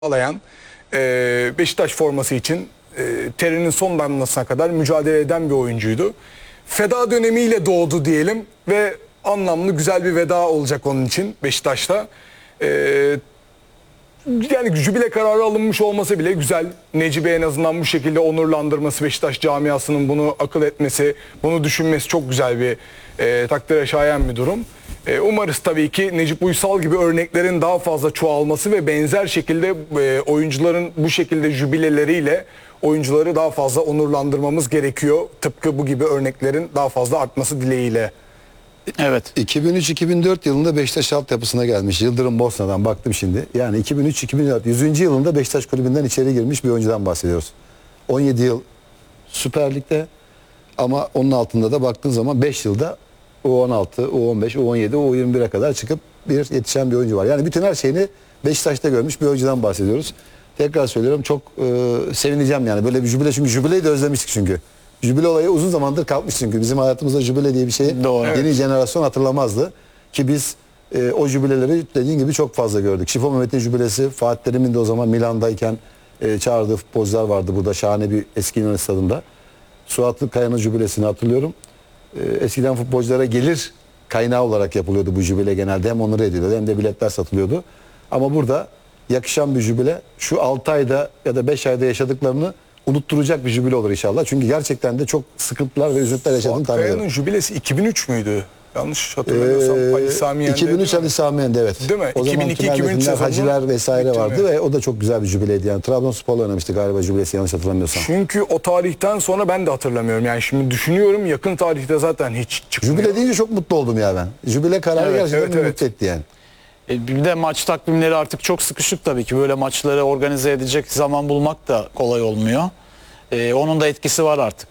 Alayan Beşiktaş forması için terinin son damlasına kadar mücadele eden bir oyuncuydu. Feda dönemiyle doğdu diyelim ve anlamlı güzel bir veda olacak onun için Beşiktaş'ta. Yani jübile kararı alınmış olması bile güzel. Necip'i en azından bu şekilde onurlandırması, Beşiktaş camiasının bunu akıl etmesi, bunu düşünmesi çok güzel bir takdire şayan bir durum. Umarız tabii ki Necip Uysal gibi örneklerin daha fazla çoğalması ve benzer şekilde oyuncuların bu şekilde jübileleriyle oyuncuları daha fazla onurlandırmamız gerekiyor. Tıpkı bu gibi örneklerin daha fazla artması dileğiyle. Evet. 2003-2004 yılında Beşiktaş altyapısına gelmiş. Yıldırım Bosna'dan baktım şimdi. Yani 2003-2004 100. yılında Beşiktaş kulübünden içeri girmiş bir oyuncudan bahsediyoruz. 17 yıl Süper Lig'de ama onun altında da baktığın zaman 5 yılda U16, U15, U17, U21'e kadar çıkıp yetişen bir oyuncu var. Yani bütün her şeyini Beşiktaş'ta görmüş bir oyuncudan bahsediyoruz. Tekrar söylüyorum, çok sevineceğim yani böyle bir jübile, çünkü jübileyi de özlemiştik çünkü. Jübile olayı uzun zamandır kalkmış çünkü. Bizim hayatımızda jübile diye bir şey Doğru. yeni jenerasyon hatırlamazdı. Ki biz o jübileleri dediğin gibi çok fazla gördük. Şifo Mehmet'in jübilesi, Fatih Terim'in de o zaman Milan'dayken çağırdığı futbolcular vardı burada. Şahane bir eski Yunan stadında. Suat Kaya'nın jübilesini hatırlıyorum. Eskiden futbolculara gelir kaynağı olarak yapılıyordu bu jübile genelde. Hem onları ediliyordu hem de biletler satılıyordu. Ama burada yakışan bir jübile, şu 6 ayda ya da 5 ayda yaşadıklarını unutturacak bir jübile olur inşallah. Çünkü gerçekten de çok sıkıntılar ve üzüntüler yaşadığını tahmin ediyorum. Kaya'nın jübilesi 2003 müydü? Yanlış hatırlamıyorsam Ali Sami Yen'de. 2003 Ali Sami Yen'de, evet. Değil mi? O zaman 2002-2003 sezonu Hacılar vesaire bitti vardı mi? ve o da çok güzel bir jübileydi. Yani Trabzonspor'la oynamıştı galiba jübilesi, yanlış hatırlamıyorsam. Çünkü o tarihten sonra ben de hatırlamıyorum. Yani şimdi düşünüyorum, yakın tarihte zaten hiç çıkmıyor. Jübile deyince çok mutlu oldum ya ben. Jübile kararı Evet, gerçekten evet, beni evet. mutlu etti yani. Bir de maç takvimleri artık çok sıkışık tabii ki. Böyle maçları organize edecek zaman bulmak da kolay olmuyor. Onun da etkisi var artık.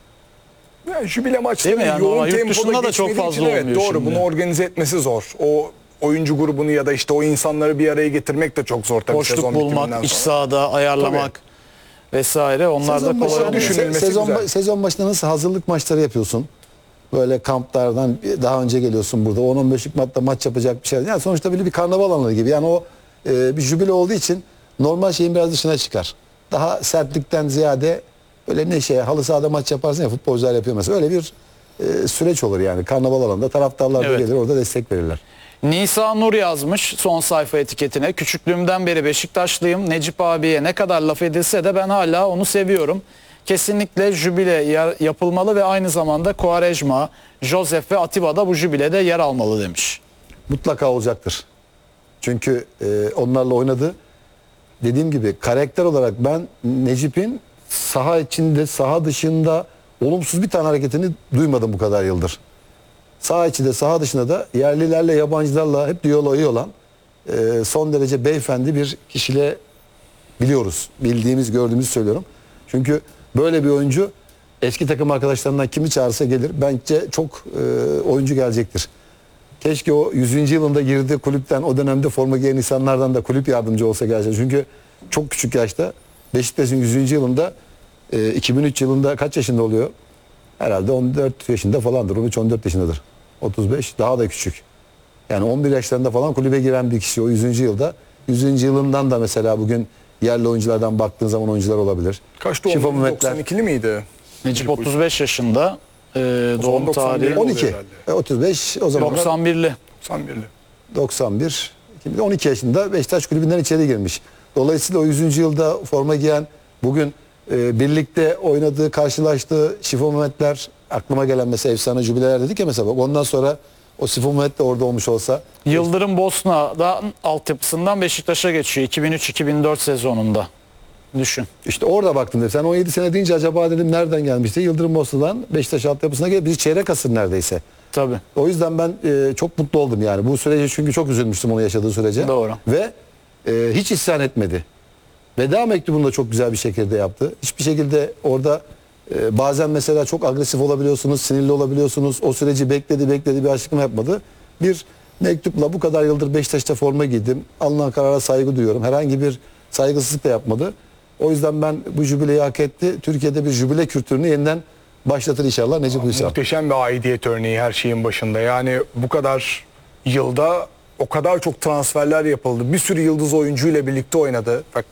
Yani jübile maçları Değil mi? Yani yoğun ama yurt tempoda dışında da çok geçmediği fazla için evet, olmuyor doğru. şimdi. Bunu organize etmesi zor. O oyuncu grubunu ya da işte o insanları bir araya getirmek de çok zor tabii. Boşluk sezon bitiminden bulmak, iç sonra. sahada ayarlamak vesaire, onlar da kolay olmuyor. düşünülmesi güzel. Sezon başında nasıl hazırlık maçları yapıyorsun? Böyle kamplardan daha önce geliyorsun burada. 10-15'lik maç yapacak bir şey. Yani sonuçta böyle bir karnaval alanı gibi. Yani o bir jübile olduğu için normal şeyin biraz dışına çıkar. Daha sertlikten ziyade böyle neşe, halı sahada maç yaparsın ya, futbolcular yapıyor mesela. Öyle bir süreç olur yani. Karnaval alanında taraftarlar da Evet. gelir, orada destek verirler. Nisa Nur yazmış son sayfa etiketine. Küçüklüğümden beri Beşiktaşlıyım. Necip abiye ne kadar laf edilse de ben hala onu seviyorum. Kesinlikle jübile yapılmalı ve aynı zamanda Quaresma, Josef ve Atiba da bu jübilede yer almalı demiş. Mutlaka olacaktır. Çünkü onlarla oynadı. Dediğim gibi karakter olarak ben Necip'in saha içinde, saha dışında olumsuz bir tane hareketini duymadım bu kadar yıldır. Saha içinde, saha dışında da yerlilerle, yabancılarla hep diyaloğu iyi olan son derece beyefendi bir kişiyle biliyoruz. Bildiğimiz, gördüğümüzü söylüyorum. Çünkü böyle bir oyuncu eski takım arkadaşlarından kimi çağırsa gelir. Bence çok oyuncu gelecektir. Keşke o 100. yılında girdiği kulüpten, o dönemde forma giyen insanlardan da kulüp yardımcı olsa gerçekten. Çünkü çok küçük yaşta Beşiktaş'ın 100. yılında 2003 yılında kaç yaşında oluyor? Herhalde 14 yaşında falandır. 13-14 yaşındadır. 35 daha da küçük. Yani 11 yaşlarında falan kulübe giren bir kişi o 100. yılda. 100. yılından da mesela bugün yerli oyunculardan baktığın zaman oyuncular olabilir. Kaç doğumlu? Şifo Mehmetler. 92'li miydi? Necip 35 yaşında, doğum 91 tarihi oluyor 12. herhalde. 35 o zaman 91'li. 91'li. 91. 12 yaşında Beşiktaş kulübünden içeri girmiş. Dolayısıyla o 100. yılda forma giyen, bugün birlikte oynadığı, karşılaştığı Şifo Mehmetler, aklıma gelen mesela efsane jübileler dedik ya mesela. Bak, ondan sonra o Şifo Mehmet de orada olmuş olsa. Yıldırım Bosna'dan altyapısından Beşiktaş'a geçiyor 2003-2004 sezonunda. Düşün. İşte orada baktım dedim. Sen 17 sene deyince acaba dedim nereden gelmişti? Yıldırım Bosna'dan Beşiktaş altyapısına gelip bir çeyrek asır neredeyse. Tabii. O yüzden ben çok mutlu oldum yani. Bu sürece çünkü çok üzülmüştüm onu yaşadığı sürece. Doğru. Ve hiç isyan etmedi. Veda mektubunu da çok güzel bir şekilde yaptı. Hiçbir şekilde orada bazen mesela çok agresif olabiliyorsunuz, sinirli olabiliyorsunuz. O süreci bekledi bir açıklama yapmadı. Bir mektupla bu kadar yıldır Beşiktaş'ta forma giydim. Alınan karara saygı duyuyorum. Herhangi bir saygısızlık da yapmadı. O yüzden ben bu jübileyi hak etti. Türkiye'de bir jübile kültürünü yeniden başlatır inşallah Necip Uysal. Muhteşem bir aidiyet örneği her şeyin başında. Yani bu kadar yılda o kadar çok transferler yapıldı. Bir sürü yıldız oyuncuyla birlikte oynadı. Bak